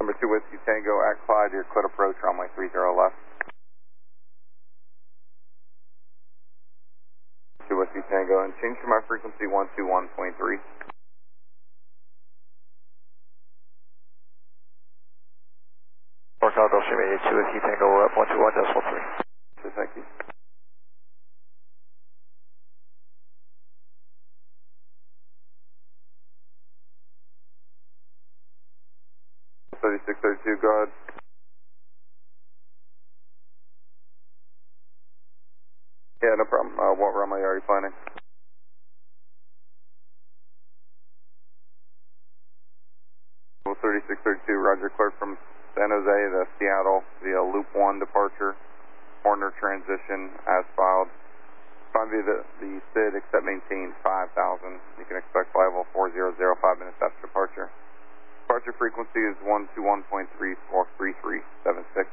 Number 2 Whiskey Tango at Clyde, your cleared approach, runway 30 left. 2 Whiskey Tango, and change to my frequency 121.3. North South Stream 2 Whiskey Tango up 121.3. Okay, thank you. $3632, go ahead. Yeah, no problem. What runway are you planning? Well, 3632, Roger, cleared from San Jose to Seattle via Loop 1 departure, Horner transition as filed. Find via the SID, except maintain 5,000. You can expect flight level 4005 minutes after departure. Departure frequency is 121.3 for 3376.